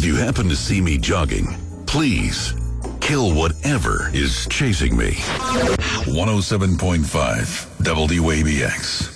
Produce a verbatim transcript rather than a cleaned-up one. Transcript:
you happen to see me jogging, please kill whatever is chasing me. one oh seven point five W A B X.